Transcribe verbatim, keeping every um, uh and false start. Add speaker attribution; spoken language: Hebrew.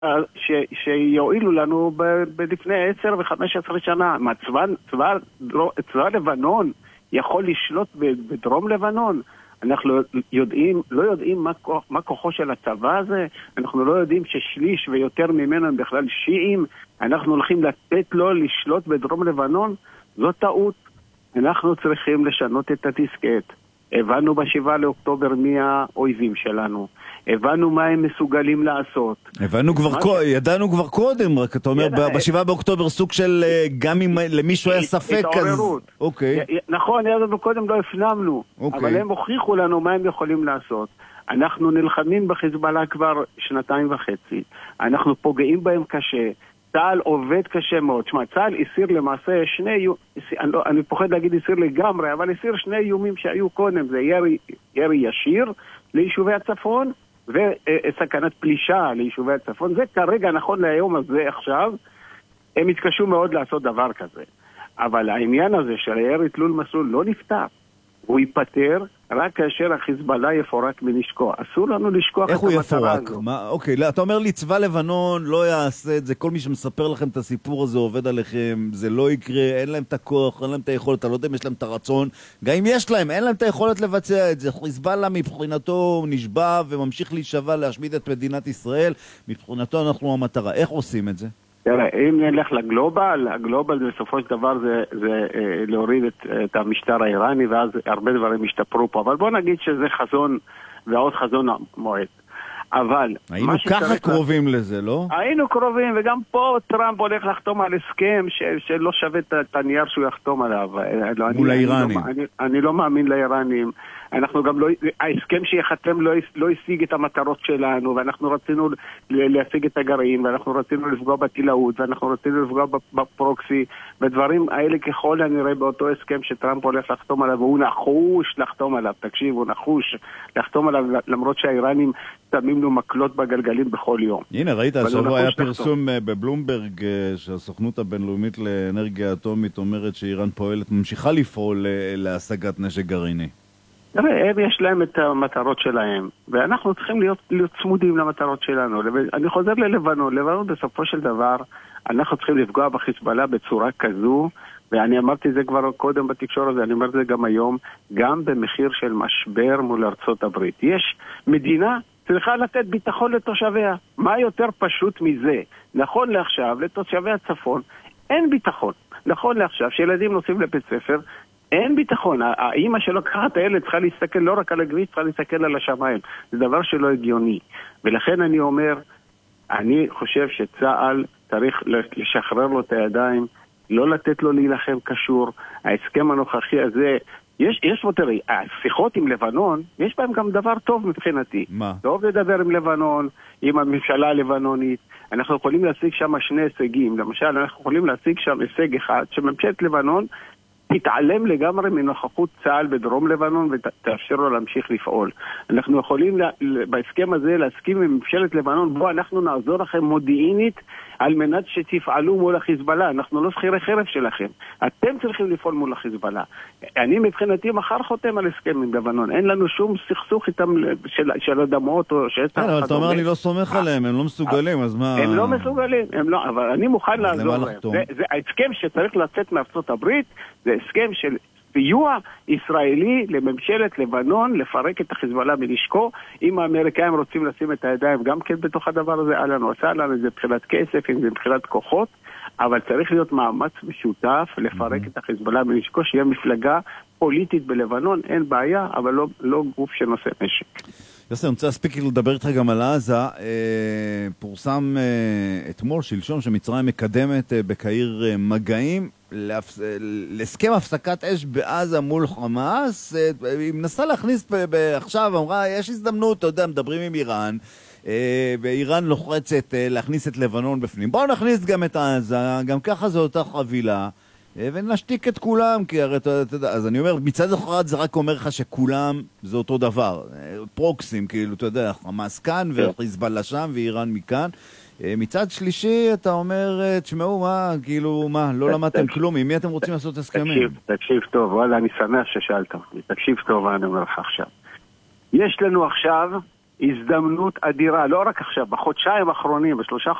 Speaker 1: ש, שיועילו לנו ב, בלפני עשר וחמש עשרה שנה. מה, צבא, צבא, צבא לבנון יכול לשלוט בדרום לבנון? אנחנו יודעים, לא יודעים מה, מה כוחו של הצבא הזה, אנחנו לא יודעים ששליש ויותר ממנו הם בכלל שיעים, אנחנו הולכים לתת לו לשלוט בדרום לבנון? זו טעות. אנחנו צריכים לשנות את הדיסקט. הבנו בשבעה לאוקטובר מי האויבים שלנו, הבנו מה הם מסוגלים לעשות.
Speaker 2: הבנו כבר, קו... ידענו כבר קודם, רק אתה אומר, ידע... בשבעה באוקטובר סוג של, גם אם למישהו היה ספק, אז... אוקיי.
Speaker 1: י... נכון, ידענו קודם, לא הפנמנו,
Speaker 2: אוקיי.
Speaker 1: אבל הם הוכיחו לנו מה הם יכולים לעשות. אנחנו נלחמים בחיזבאללה כבר שנתיים וחצי, אנחנו פוגעים בהם קשה, צה"ל עובד קשה מאוד. שמה, צה"ל הסיר למעשה שני איומים, אני, לא, אני פוחד להגיד הסיר לגמרי, אבל הסיר שני איומים שהיו קודם, זה ירי, ירי ישיר ליישובי הצפון, וסכנת פלישה ליישובי הצפון. זה כרגע, נכון להיום הזה עכשיו, הם התקשו מאוד לעשות דבר כזה. אבל העניין הזה של הירי תלול מסלול לא נפתר. הוא ייפטר רק כאשר החיזבאללה יפורק מנשקו. אסור לנו לשכוח את המטרה הזו. איך הוא יפורק?
Speaker 2: מה, אוקיי, לא, אתה אומר לי, צבא לבנון לא יעשה את זה, כל מי שמספר לכם את הסיפור הזה עובד עליכם, זה לא יקרה, אין להם את הכוח, אין להם את היכולת, אתה לא יודע אם יש להם את הרצון, גם אם יש להם, אין להם את היכולת לבצע את זה. חיזבאללה מבחינתו נשבע וממשיך להישבע להשמיד את מדינת ישראל, מבחינתו אנחנו המטרה. איך עושים את זה?
Speaker 1: תראה, אם נלך לגלובל, הגלובל בסופו של דבר זה, זה אה, להוריד את, את המשטר האיראני, ואז הרבה דברים ישתפרו פה. אבל בוא נגיד שזה חזון, ועוד חזון מועד. אבל...
Speaker 2: היינו ככה קרובים לה... לזה, לא?
Speaker 1: היינו קרובים, וגם פה טראמפ הולך לחתום על הסכם ש, שלא שווה את הנייר שהוא יחתום עליו.
Speaker 2: מול האיראנים.
Speaker 1: אני, אני, אני לא מאמין לאיראנים. אנחנו גם לא, ההסכם שיחתם לא, לא השיג את המטרות שלנו, ואנחנו רצינו להשיג את הגרעין, ואנחנו רצינו לפגוע בתילאות, ואנחנו רצינו לפגוע בפרוקסי, ודברים האלה ככל הנראה באותו הסכם שטראמפ הולך לחתום עליו, והוא נחוש לחתום עליו, תקשיב, הוא נחוש לחתום עליו, למרות שהאיראנים שמים לו מקלות בגלגלים בכל יום.
Speaker 2: הנה, ראית, השבוע היה פרסום בבלומברג, שהסוכנות הבינלאומית לאנרגיה אטומית אומרת שאיראן פועלת, ממשיכה לפעול להשגת נשק גרעיני.
Speaker 1: תראה, הם יש להם את המטרות שלהם, ואנחנו צריכים להיות, להיות צמודים למטרות שלנו. אני חוזר ללבנון, לבנון בסופו של דבר, אנחנו צריכים לפגוע בחיזבאללה בצורה כזו, ואני אמרתי את זה כבר קודם בתקשורת, ואני אומר את זה גם היום, גם במחיר של משבר מול ארצות הברית. יש מדינה צריכה לתת ביטחון לתושביה. מה יותר פשוט מזה? נכון לעכשיו, לתושבי הצפון, אין ביטחון. נכון לעכשיו, שילדים נוסעים לבית ספר, אין ביטחון. האמא שלוקחת הילד צריכה להסתכל לא רק על הכביש, צריכה להסתכל על השמיים. זה דבר שלא הגיוני. ולכן אני אומר, אני חושב שצה"ל צריך לשחרר לו את הידיים, לא לתת לו להילחם קשור. ההסכם הנוכחי הזה, יש, יש בו תראי, השיחות עם לבנון, יש בהם גם דבר טוב מבחינתי.
Speaker 2: מה?
Speaker 1: טוב לדבר עם לבנון, עם הממשלה הלבנונית. אנחנו יכולים להשיג שם שני הישגים. למשל, אנחנו יכולים להשיג שם הישג אחד, שממשלת לבנון תתעלם לגמרי מנוכחות צה"ל בדרום לבנון ותאפשר לו להמשיך לפעול. אנחנו יכולים לה, בהסכם הזה להסכים עם ממשלת לבנון, בוא אנחנו נעזור לכם מודיעינית על מנת שתפעלו מול החיזבאללה. אנחנו לא שכירי חרב שלכם. אתם צריכים לפעול מול החיזבאללה. אני מבחינתי מחר חותם על הסכם עם לבנון. אין לנו שום סכסוך איתם של, של אדמות או שטח.
Speaker 2: אבל אתה אומר אני לא סומך עליהם, הם לא מסוגלים, אז מה...
Speaker 1: הם לא מסוגלים, הם לא, אבל אני מוכן לעזור להם. זה, זה ההסכם שצריך לצאת מארצות הברית, זה הסכם של סיוע ישראלי לממשלת לבנון לפרק את החיזבאללה מנשקו. אם האמריקאים רוצים לשים את הידיים גם כן בתוך הדבר הזה, עלינו עשה לנו את זה מבחינת כסף, אם זה מבחינת כוחות, אבל צריך להיות מאמץ משותף לפרק את החיזבאללה מנשקו, שיהיה מפלגה פוליטית בלבנון, אין בעיה, אבל לא, לא גוף שנושא נשק.
Speaker 2: יוסי, אני רוצה להספיק לדבר איתך גם על עזה. פורסם אתמול, שלשום, שמצרים מקדמת בקהיר מגעים להסכם הפסקת אש בעזה מול חמאס. היא מנסה להכניס עכשיו, אמרה, יש הזדמנות, אתה יודע, מדברים עם איראן, ואיראן לוחצת להכניס את לבנון בפנים. בואו נכניס גם את עזה, גם ככה זו אותה חבילה, ונשתיק את כולם, כי הרי אתה יודע, אז אני אומר, מצד אחד זה רק אומר לך שכולם זה אותו דבר, פרוקסים, כאילו, אתה יודע, חמאס כאן וחיזבאללה שם ואיראן מכאן. מצד שלישי אתה אומר, תשמעו מה, כאילו, מה, לא למדתם כלום, עם מי אתם רוצים לעשות הסכמים?
Speaker 1: תקשיב, תקשיב טוב, וואלה, אני שמח ששאלת, תקשיב טוב, אני אומר לך עכשיו. יש לנו עכשיו הזדמנות אדירה, לא רק עכשיו, בחודשיים האחרונים, בשלושה